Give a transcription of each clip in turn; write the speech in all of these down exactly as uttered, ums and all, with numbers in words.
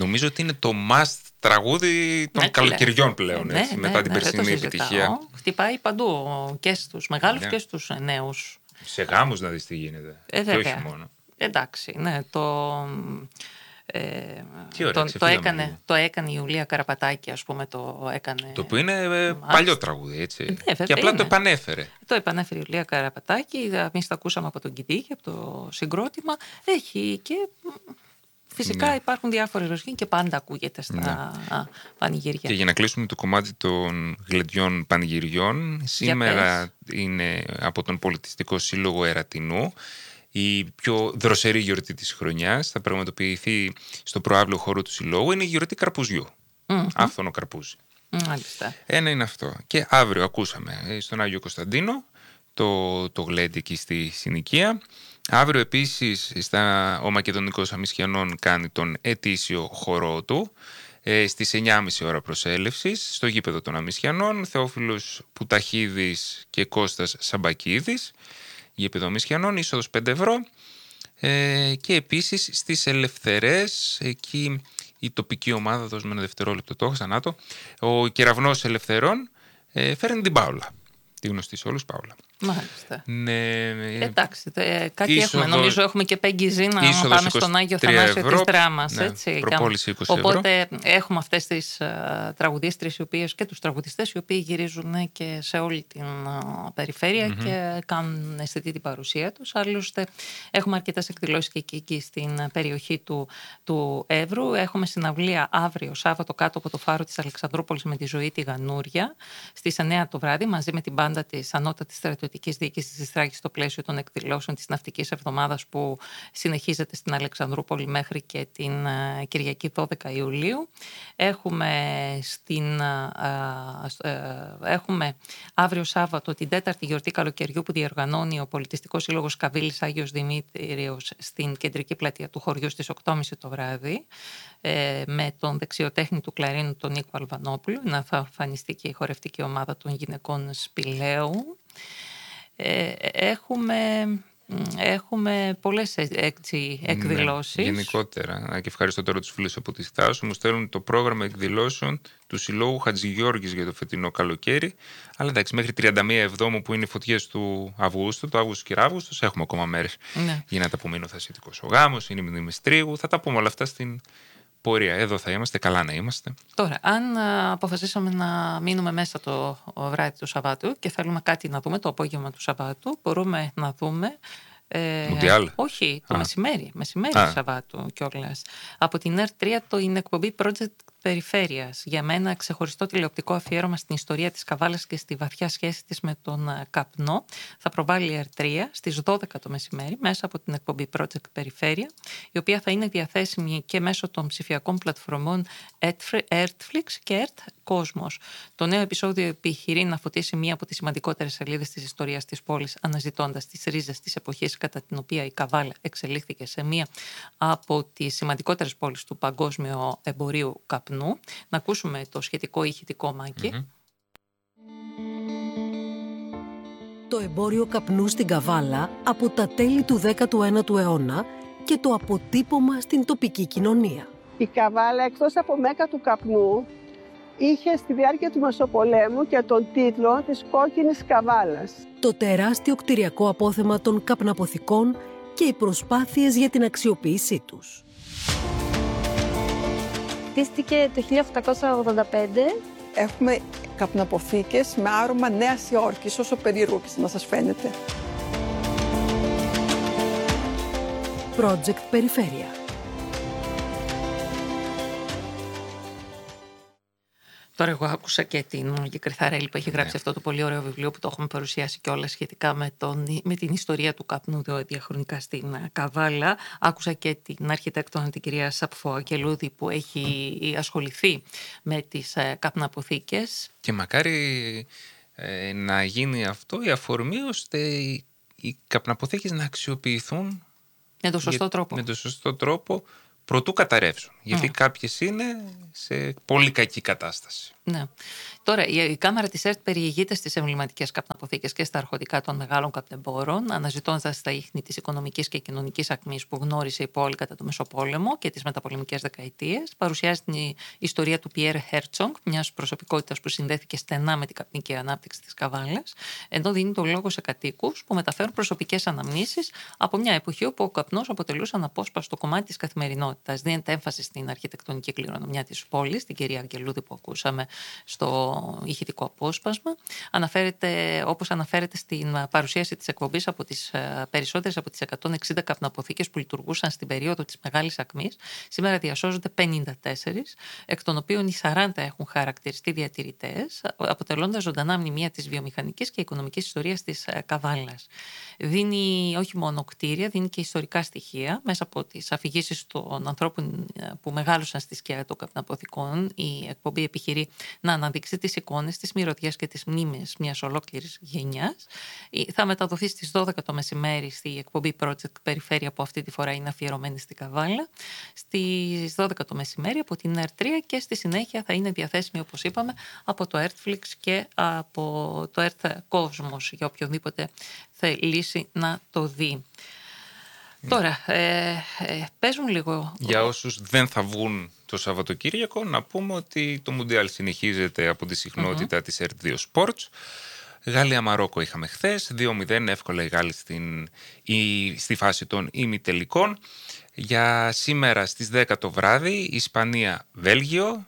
νομίζω ότι είναι το must τραγούδι των ναι, καλοκαιριών πλέον, ναι, έτσι, ναι, μετά ναι, την ναι, περσινή επιτυχία. Χτυπάει παντού και στους μεγάλους ναι. και στους νέους. Σε γάμους να δεις τι γίνεται. Ε, και όχι μόνο. Εντάξει, ναι, το... Ε, ωραία, το, το, έκανε, το έκανε η Ιουλία Καραπατάκη, ας πούμε, το έκανε. Το οποίο είναι ε, παλιό τραγούδι, έτσι. Ναι, βέβαια, και απλά είναι. το επανέφερε. Το επανέφερε η Ιουλία Καραπατάκη. Εμείς το ακούσαμε από τον Κιντίκη, από το συγκρότημα. Έχει και. Φυσικά ναι. υπάρχουν διάφορες ρωσικοί και πάντα ακούγεται στα ναι. πανηγύρια. Και για να κλείσουμε το κομμάτι των γλεντιών πανηγυριών, σήμερα είναι από τον Πολιτιστικό Σύλλογο Ερατινού. Η πιο δροσερή γιορτή της χρονιάς θα πραγματοποιηθεί στο προαύλιο χώρο του Συλλόγου. Είναι η γιορτή Καρπουζιού. Mm-hmm. Άφθονο καρπούζι. Μάλιστα. Ένα είναι αυτό. Και αύριο ακούσαμε στον Άγιο Κωνσταντίνο το, το γλέντι εκεί στη συνοικία. Αύριο επίσης στα, ο Μακεδονικός Αμισιανών κάνει τον ετήσιο χορό του. Ε, στις εννιά και μισή ώρα προσέλευσης στο γήπεδο των Αμισιανών. Θεόφιλος Πουταχίδης και Κώστας Σαμπακίδης. Γήπεδο Αμισιανών, είσοδος πέντε ευρώ. Ε, και επίσης στις Ελευθερές, εκεί η τοπική ομάδα, δώσουμε ένα δευτερόλεπτο το ξανά το, ο Κεραυνός Ελευθερών ε, φέρνει την Πάολα, τη γνωστή σε όλους Πάολα. Μάλιστα. Ναι, εντάξει, τε, κάτι είσοδο, έχουμε. Νομίζω έχουμε και Πέγγιζή να πάμε στον Άγιο Θανάσιο της Δράμας. Ναι, έτσι, προπόληση είκοσι ευρώ. Οπότε έχουμε αυτές τις uh, τραγουδίστρες οι οποίες, και τους τραγουδιστές οι οποίοι γυρίζουν και σε όλη την uh, περιφέρεια mm-hmm. και κάνουν αισθητή την παρουσία τους. Άλλωστε έχουμε αρκετές εκδηλώσεις και εκεί, εκεί στην περιοχή του, του Εύρου. Έχουμε συναυλία αύριο Σάββατο κάτω από το φάρο της Αλεξανδρούπολης με τη Ζωή τη Γανούρια στις εννιά το βράδυ μαζί με την μπάντα της Ανώτατης Στρατιωτικής Διοίκησης της Θράκης στο πλαίσιο των εκδηλώσεων της Ναυτικής Εβδομάδας που συνεχίζεται στην Αλεξανδρούπολη μέχρι και την Κυριακή δώδεκα Ιουλίου. Έχουμε, στην, έχουμε αύριο Σάββατο την τέταρτη γιορτή καλοκαιριού που διοργανώνει ο Πολιτιστικός Σύλλογος Καβίλης Άγιος Δημήτριος στην κεντρική πλατεία του χωριού στις οκτώ και μισή το βράδυ με τον δεξιοτέχνη του κλαρίνου τον Νίκο Αλβανόπουλο, να θα εμφανιστεί και η χορευτική ομάδα των γυναικών Σπηλαίου. Ε, έχουμε, έχουμε πολλές έτσι, εκδηλώσεις. Ναι, γενικότερα. Και ευχαριστώ τώρα τους φίλους από τη Θάσο. Μου στέλνουν το πρόγραμμα εκδηλώσεων του Συλλόγου Χατζηγιώργης για το φετινό καλοκαίρι. Αλλά εντάξει, μέχρι τριάντα μία Εβδόμου που είναι οι φωτιές του Αυγούστου, το Αύγουστο και Αύγουστος, έχουμε ακόμα μέρες. Ναι. Γίνεται από μήνο θασίτικος ο γάμος, είναι μνημιστρίγου. Θα τα πούμε όλα αυτά στην πορεία. Εδώ θα είμαστε, καλά να είμαστε. Τώρα, αν α, αποφασίσαμε να μείνουμε μέσα το βράδυ του Σαββάτου και θέλουμε κάτι να δούμε το απόγευμα του Σαββάτου, μπορούμε να δούμε. Ε, Μουντιάλ. Όχι, το Α. μεσημέρι, μεσημέρι του Σαββάτου κιόλας. Από την ΕΡΤ τρία το είναι εκπομπή Project Περιφέρειας. Για μένα ξεχωριστό τηλεοπτικό αφιέρωμα στην ιστορία της Καβάλας και στη βαθιά σχέση της με τον καπνό. Θα προβάλλει η ΕΡΤ τρία στις δώδεκα το μεσημέρι μέσα από την εκπομπή Project Περιφέρεια, η οποία θα είναι διαθέσιμη και μέσω των ψηφιακών πλατφορμών Ertflix και Ert Cosmos. Το νέο επεισόδιο επιχειρεί να φωτίσει μία από τις σημαντικότερες σελίδες της ιστορίας της πόλης, αναζητώντας τις ρίζες της εποχής κατά την οποία η Καβάλα εξελίχθηκε σε μία από τις σημαντικότερες πόλεις του παγκόσμιου εμπορίου καπνού. Να ακούσουμε το σχετικό ηχητικό Μάκη. Mm-hmm. Το εμπόριο καπνού στην Καβάλα από τα τέλη του δέκατου ένατου αιώνα και το αποτύπωμα στην τοπική κοινωνία. Η Καβάλα, εκτός από μέκα του καπνού, είχε στη διάρκεια του Μεσοπολέμου και τον τίτλο της Κόκκινης Καβάλας. Το τεράστιο κτηριακό απόθεμα των καπναποθηκών και οι προσπάθειες για την αξιοποίησή τους. Χτίστηκε το χίλια οκτακόσια ογδόντα πέντε. Έχουμε καπναποθήκες με άρωμα Νέας Υόρκης, όσο περίεργο και να σας φαίνεται. Project Περιφέρεια. Τώρα εγώ άκουσα και την Μόνικη Κρυθαρέλη που έχει γράψει ναι. αυτό το πολύ ωραίο βιβλίο που το έχουμε παρουσιάσει κιόλας σχετικά με, τον, με την ιστορία του καπνού διαχρονικά στην Καβάλα. Άκουσα και την αρχιτέκτονα την κυρία Σαπφό Ακελούδη που έχει ασχοληθεί με τις καπναποθήκες. Και μακάρι ε, να γίνει αυτό η αφορμή ώστε οι, οι καπναποθήκες να αξιοποιηθούν με τον σωστό για, τρόπο. Με τον σωστό τρόπο προτού καταρρεύσουν. Γιατί mm. κάποιες είναι σε πολύ κακή κατάσταση. Ναι. Τώρα, η Κάμαρα της ΕΡΤ περιηγείται στις εμβληματικές καπναποθήκες και στα αρχοντικά των μεγάλων καπνεμπόρων, αναζητώντας τα ίχνη της οικονομικής και κοινωνικής ακμής που γνώρισε η πόλη κατά το Μεσοπόλεμο και τις μεταπολεμικές δεκαετίες. Παρουσιάζει την ιστορία του Πιέρ Χέρτσογκ, μιας προσωπικότητας που συνδέθηκε στενά με την καπνική ανάπτυξη της Καβάλας, ενώ δίνει το λόγο σε κατοίκους που μεταφέρουν προσωπικές αναμνήσεις από μια εποχή όπου ο καπνός αποτελούσε αναπόσπαστο κομμάτι της καθημερινότητας. Δίνεται έμφαση στην αρχιτεκτονική κληρονομιά της πόλης, την κυρία Αγγελούδη που ακούσαμε στο ηχητικό απόσπασμα. Αναφέρεται, όπως αναφέρεται στην παρουσίαση της εκπομπής, από τις περισσότερες από τις εκατόν εξήντα καπναποθήκες που λειτουργούσαν στην περίοδο της μεγάλης ακμής, σήμερα διασώζονται πενήντα τέσσερα, εκ των οποίων οι σαράντα έχουν χαρακτηριστεί διατηρητές, αποτελώντας ζωντανά μνημεία της βιομηχανικής και οικονομικής ιστορίας της Καβάλας. Δίνει όχι μόνο κτίρια, δίνει και ιστορικά στοιχεία μέσα από τις αφηγήσεις των ανθρώπων που μεγάλωσαν στη σκιά των καπναποθηκών. Η εκπομπή επιχειρεί να αναδείξει τις εικόνες, τις μυρωδιές και τις μνήμες μιας ολόκληρης γενιάς. Θα μεταδοθεί στις δώδεκα το μεσημέρι στη εκπομπή Project Περιφέρεια, που αυτή τη φορά είναι αφιερωμένη στην Καβάλα, στις δώδεκα το μεσημέρι από την ΕΡΤ τρία, και στη συνέχεια θα είναι διαθέσιμη, όπως είπαμε, από το Ertflix και από το ΕΡΤ Cosmos για οποιονδήποτε θελήσει να το δει. Τώρα, ε, ε, παίζουν λίγο... Για όσους δεν θα βγουν το Σαββατοκύριακο, να πούμε ότι το Μουντιάλ συνεχίζεται από τη συχνότητα mm-hmm. της ΕΡΤ δύο Sports. Γαλλία-Μαρόκο είχαμε χθες, δύο μηδέν εύκολα οι Γάλλοι στην, η, στη φάση των ημιτελικών. Για σήμερα στις δέκα το βράδυ, Ισπανία-Βέλγιο.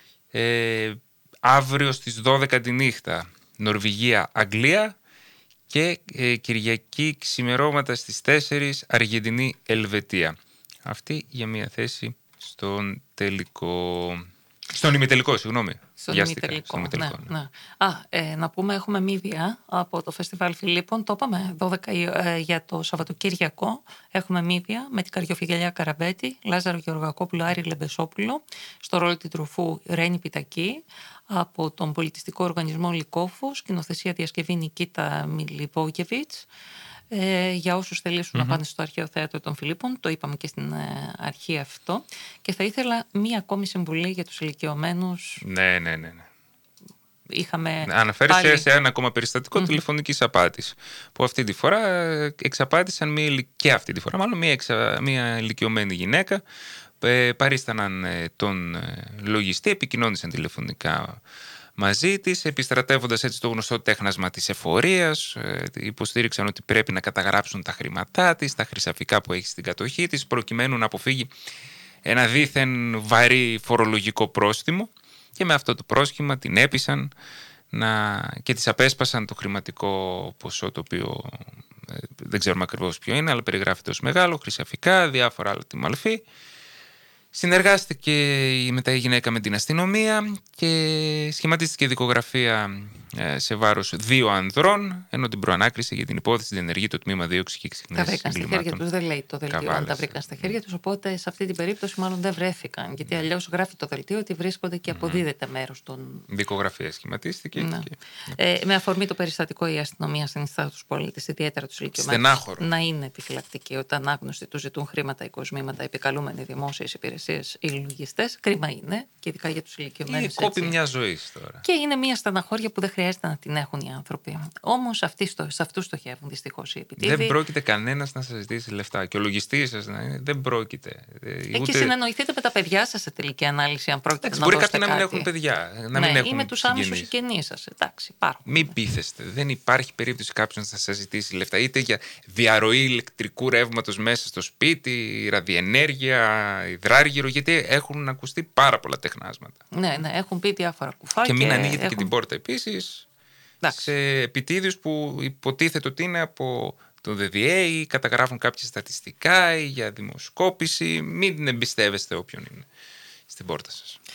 Ε, αύριο στις δώδεκα τη νύχτα, Νορβηγία-Αγγλία. Και ε, Κυριακή ξημερώματα στις τέσσερις, Αργεντινή-Ελβετία. Αυτή για μια θέση στον τελικό... Στον ημιτελικό, συγγνώμη. Στον ημιτελικό, ναι, ναι. ναι. Α, ε, να πούμε, έχουμε μύδια από το Φεστιβάλ Φιλίππων. Το είπαμε, δώδεκα ε, για το Σαββατοκύριακο. Έχουμε μύδια με την Καριοφυγελιά Καραμπέτη, Λάζαρο Γεωργακόπουλο, Άρη Λεμπεσόπουλο, στο ρόλο του τροφού Ρένη Πιτακή, από τον πολιτιστικό οργανισμό Λυκόφο, σκηνοθεσία διασκευή Νικίτα Μιλιβόγεβιτς. Ε, για όσους θελήσουν mm-hmm. να πάνε στο Αρχαίο Θέατρο των Φιλίππων, το είπαμε και στην ε, αρχή αυτό. Και θα ήθελα μία ακόμη συμβουλή για τους ηλικιωμένους. Ναι, ναι, ναι. ναι. Είχαμε Αναφέρεσαι πάλι... σε ένα ακόμα περιστατικό mm-hmm. τηλεφωνικής απάτης, που αυτή τη φορά εξαπάτησαν μία, και αυτή τη φορά μάλλον μία, εξα, μία ηλικιωμένη γυναίκα. Ε, παρίσταναν ε, τον ε, λογιστή, επικοινώνησαν τηλεφωνικά μαζί της, επιστρατεύοντας έτσι το γνωστό τέχνασμα της εφορίας. Ε, υποστήριξαν ότι πρέπει να καταγράψουν τα χρήματά της, τα χρυσαφικά που έχει στην κατοχή της, προκειμένου να αποφύγει ένα δήθεν βαρύ φορολογικό πρόστιμο, και με αυτό το πρόσχημα την έπεισαν να... και της απέσπασαν το χρηματικό ποσό, το οποίο ε, δεν ξέρουμε ακριβώς ποιο είναι, αλλά περιγράφεται ως μεγάλο, χρυσαφικά, διάφορα άλλα τιμαλφή. Συνεργάστηκε μετά η γυναίκα με την αστυνομία και σχηματίστηκε δικογραφία σε βάρος δύο ανδρών, ενώ την προανάκριση για την υπόθεση διενεργεί το τμήμα δίωξης και ξεχνές εγκλημάτων. Τα βρήκαν στα χέρια τους, δεν λέει το δελτίο αν τα βρήκαν στα χέρια τους, οπότε σε αυτή την περίπτωση μάλλον δεν βρέθηκαν, γιατί αλλιώς γράφει το δελτίο ότι βρίσκονται και αποδίδεται mm. μέρος των... Δικογραφία σχηματίστηκε. Ναι. Και... Ε, με αφορμή το περιστατικό, η αστυνομία συνιστά τους πολίτες, ιδιαίτερα τους ηλικιωμένους, να είναι επιφυλακτικοί όταν άγνωστοι τους ζητούν χρήματα ή κοσμήματα, επικαλούμενοι δημόσιες υπηρεσίες ή λογιστές. Κρίμα είναι, και ειδικά για τους ηλικιωμένους. Είναι κόπη μια ζωή τώρα. Και είναι μια στεναχώρια που δεν χρειάζεται να την έχουν οι άνθρωποι. Όμως σε αυτούς στοχεύουν δυστυχώς οι επιτίδιοι. Δεν πρόκειται κανένας να σας ζητήσει λεφτά. Και ο λογιστής σας να είναι, δεν πρόκειται. Ε, ούτε... Και συνεννοηθείτε με τα παιδιά σας σε τελική ανάλυση, αν πρόκειται εντάξει, να μπορεί δώσετε κάποιοι κάτι. να μην έχουν παιδιά. Να ναι, μην έχουν ή με τους άμεσους συγγενείς σας. Εντάξει, υπάρχουν. Μην πείθεστε. Δεν υπάρχει περίπτωση κάποιος να σας ζητήσει λεφτά. Είτε για διαρροή ηλεκτρικού ρεύματος μέσα στο σπίτι, ραδιενέργεια, υδράργυρο, γιατί έχουν ακουστεί πάρα πολλά τεχνάσματα. Ναι, ναι, έχουν πει διάφορα κουφάκια. Και μην ανοίγετε έχουν... και την πόρτα επίσης σε επιτίδιους που υποτίθεται ότι είναι από το ντι ντι έι, καταγράφουν κάποια στατιστικά ή για δημοσκόπηση. Μην εμπιστεύεστε όποιον είναι στην πόρτα σας.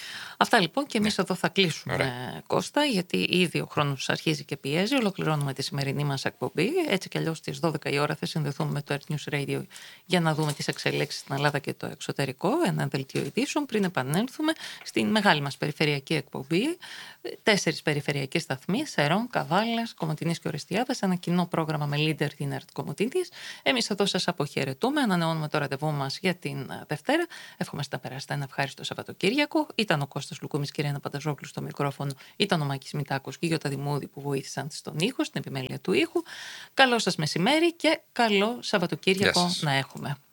Αυτά λοιπόν, και εμείς Ναι. εδώ θα κλείσουμε, Ωραία. Κώστα, γιατί ήδη ο χρόνος αρχίζει και πιέζει. Ολοκληρώνουμε τη σημερινή μας εκπομπή. Έτσι κι αλλιώς στις δώδεκα η ώρα θα συνδεθούμε με το Earth News Radio για να δούμε τις εξελίξεις στην Ελλάδα και το εξωτερικό, ένα δελτίο ειδήσεων, πριν επανέλθουμε στην μεγάλη μας περιφερειακή εκπομπή. Τέσσερις περιφερειακές σταθμοί, Σερών, Καβάλας, Κομοτηνής και Ορεστιάδας, ένα κοινό πρόγραμμα με leader την ΕΡΤ Κομοτηνής. Εμείς εδώ σας αποχαιρετούμε, ανανεώνουμε το ραντεβού μας για την Δευτέρα. Εύχομαστε να περάσετε ένα ευχάριστο Σαββατοκύριακο. Ήταν ο Κώστας Λουκούμης και η Ρένα Πανταζόγλου στο μικρόφωνο, ήταν ο Μάκης Μητάκος και η Γιώτα Δημούδη που βοήθησαν στον ήχο, στην επιμέλεια του ήχου. Καλό σας μεσημέρι και καλό Σαββατοκύριακο να έχουμε.